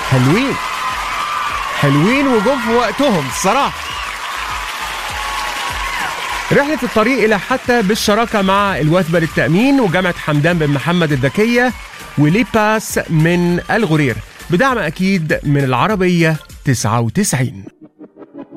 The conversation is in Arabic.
حلوين وجم في وقتهم الصراحة. رحلة الطريق إلى حتى بالشراكة مع الوثبة للتأمين وجامعة حمدان بن محمد الذكية ولي باس من الغرير، بدعم أكيد من العربية 99.